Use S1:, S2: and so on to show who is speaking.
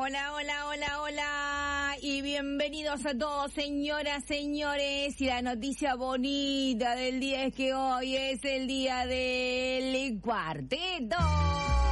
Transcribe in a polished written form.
S1: Hola, hola, hola, hola y bienvenidos a todos, señoras, señores, y la noticia bonita del día es que hoy es el día del cuarteto.